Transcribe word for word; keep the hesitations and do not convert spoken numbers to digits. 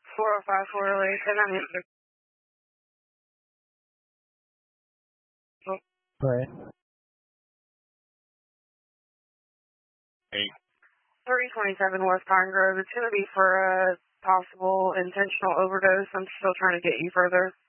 four oh five, four oh eight, and I'm in the... Right. Hey. three twenty-seven West Pine Grove. It's going to be for a possible intentional overdose. I'm still trying to get you further.